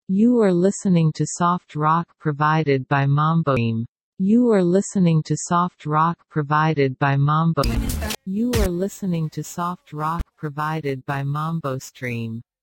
You are listening to soft rock provided by Mambo Stream. You are listening to soft rock provided by Mambo. You are listening to soft rock provided by Mambo Stream.